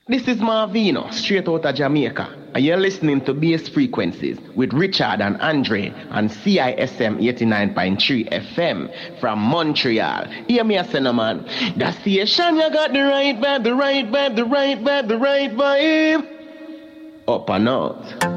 This is Marvino, straight out of Jamaica, and you're listening to Bass Frequencies with Richard and Andre on CISM 89.3 FM from Montreal. Hear me a say, no man. That station, you got the right vibe, the right vibe, the right vibe, the right vibe. Up and out.